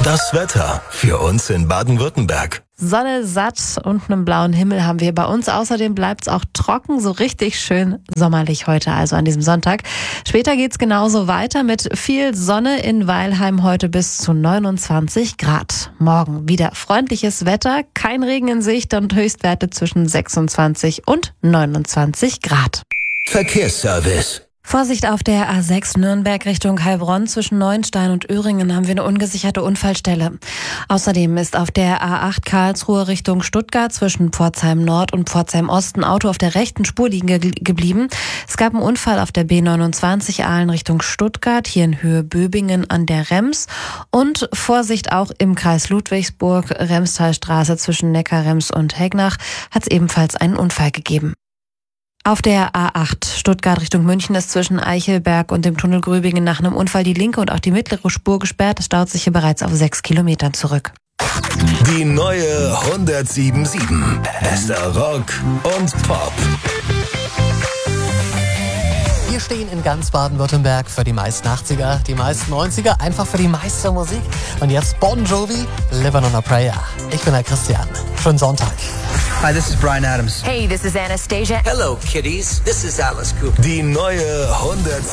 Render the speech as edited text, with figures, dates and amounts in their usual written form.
Das Wetter für uns in Baden-Württemberg. Sonne satt und einen blauen Himmel haben wir bei uns. Außerdem bleibt's auch trocken, so richtig schön sommerlich heute, also an diesem Sonntag. Später geht's genauso weiter mit viel Sonne in Weilheim heute bis zu 29 Grad. Morgen wieder freundliches Wetter, kein Regen in Sicht und Höchstwerte zwischen 26 und 29 Grad. Verkehrsservice. Vorsicht auf der A6 Nürnberg Richtung Heilbronn. Zwischen Neuenstein und Öhringen haben wir eine ungesicherte Unfallstelle. Außerdem ist auf der A8 Karlsruhe Richtung Stuttgart zwischen Pforzheim Nord und Pforzheim Ost ein Auto auf der rechten Spur liegen geblieben. Es gab einen Unfall auf der B29 Aalen Richtung Stuttgart, hier in Höhe Böbingen an der Rems. Und Vorsicht auch im Kreis Ludwigsburg, Remstalstraße zwischen Neckarrems und Hegnach hat es ebenfalls einen Unfall gegeben. Auf der A8 Stuttgart Richtung München ist zwischen Eichelberg und dem Tunnel Gröbingen nach einem Unfall die linke und auch die mittlere Spur gesperrt. Es staut sich hier bereits auf 6 Kilometern zurück. Die neue 107.7. Bester Rock und Pop. Wir stehen in ganz Baden-Württemberg für die meisten 80er, die meisten 90er, einfach für die meiste Musik. Und jetzt Bon Jovi, Living on a Prayer. Ich bin der Christian. Schönen Sonntag. Hi, this is Bryan Adams. Hey, this is Anastasia. Hello, kiddies. This is Alice Cooper. Die neue 100